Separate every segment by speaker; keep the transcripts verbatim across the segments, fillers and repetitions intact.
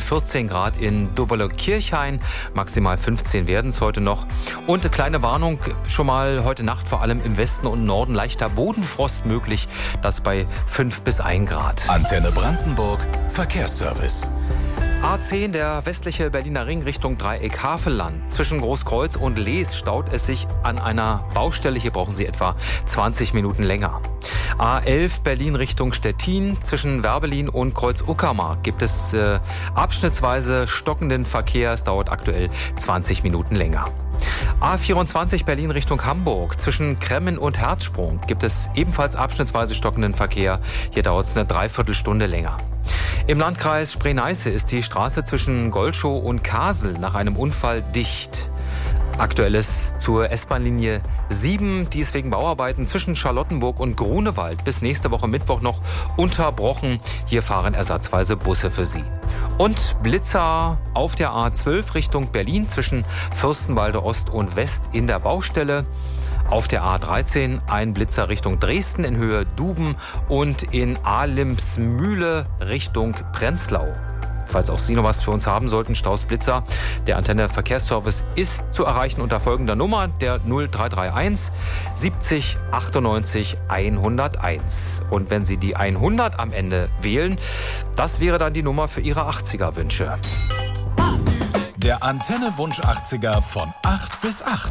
Speaker 1: vierzehn Grad in Doberle-Kirchhain. Maximal fünfzehn werden es heute noch. Und eine kleine Warnung schon mal heute Nacht, vor allem im Westen und Norden leichter Bodenfrost möglich. Das bei fünf bis ein Grad.
Speaker 2: Antenne Brandenburg, Verkehrsservice.
Speaker 1: A zehn, der westliche Berliner Ring Richtung Dreieck Havelland. Zwischen Großkreuz und Lees staut es sich an einer Baustelle. Hier brauchen Sie etwa zwanzig Minuten länger. A elf, Berlin Richtung Stettin. Zwischen Werbelin und Kreuz-Uckermark gibt es äh, abschnittsweise stockenden Verkehr. Es dauert aktuell zwanzig Minuten länger. A vierundzwanzig, Berlin Richtung Hamburg. Zwischen Kremmen und Herzsprung gibt es ebenfalls abschnittsweise stockenden Verkehr. Hier dauert es eine Dreiviertelstunde länger. Im Landkreis Spree-Neiße ist die Straße zwischen Golschow und Kasel nach einem Unfall dicht. Aktuelles zur S-Bahn-Linie sieben, die ist wegen Bauarbeiten zwischen Charlottenburg und Grunewald bis nächste Woche Mittwoch noch unterbrochen. Hier fahren ersatzweise Busse für Sie. Und Blitzer auf der A zwölf Richtung Berlin zwischen Fürstenwalde Ost und West in der Baustelle. Auf der A dreizehn ein Blitzer Richtung Dresden in Höhe Duben und in Alimsmühle Richtung Prenzlau. Falls auch Sie noch was für uns haben sollten, Staus Blitzer. Der Antenne Verkehrsservice ist zu erreichen unter folgender Nummer, der null drei drei eins siebzig achtundneunzig hunderteins. Und wenn Sie die hundert am Ende wählen, das wäre dann die Nummer für Ihre achtziger-Wünsche.
Speaker 2: Der Antenne-Wunsch achtziger von acht bis acht.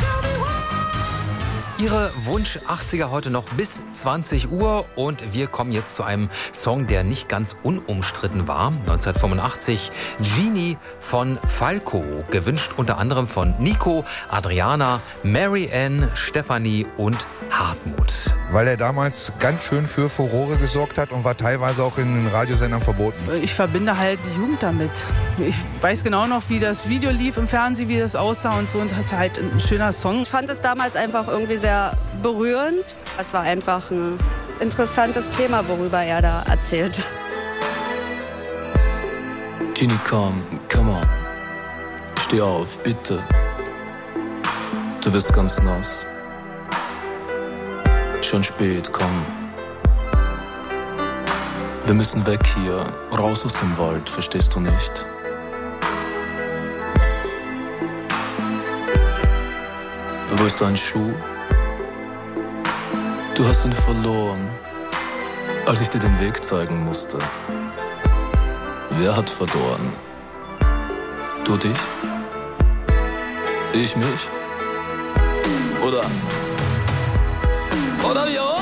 Speaker 1: Ihre Wunsch achtziger heute noch bis zwanzig Uhr und wir kommen jetzt zu einem Song, der nicht ganz unumstritten war. neunzehnhundertfünfundachtzig, Genie von Falco, gewünscht unter anderem von Nico, Adriana, Mary Ann, Stefanie und Hartmut.
Speaker 3: Weil er damals ganz schön für Furore gesorgt hat und war teilweise auch in den Radiosendern verboten.
Speaker 4: Ich verbinde halt die Jugend damit. Ich weiß genau noch, wie das Video lief im Fernsehen, wie das aussah und so. Und das ist halt ein schöner Song.
Speaker 5: Ich fand es damals einfach irgendwie sehr berührend. Es war einfach ein interessantes Thema, worüber er da erzählt.
Speaker 6: Genie, komm, come on. Steh auf, bitte. Du wirst ganz nass. Schon spät, komm. Wir müssen weg hier, raus aus dem Wald, verstehst du nicht? Wo ist dein Schuh? Du hast ihn verloren, als ich dir den Weg zeigen musste. Wer hat verloren? Du dich? Ich mich? Oder? Oder wir uns?